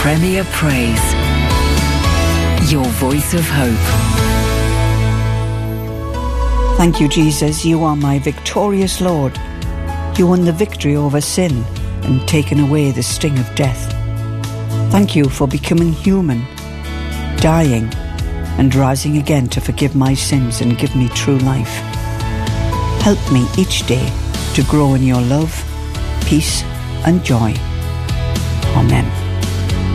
Premier Praise. Your voice of hope. Thank you, Jesus. You are my victorious Lord. You won the victory over sin and taken away the sting of death. Thank you for becoming human, dying, and rising again to forgive my sins and give me true life. Help me each day to grow in your love, peace, and joy. Amen.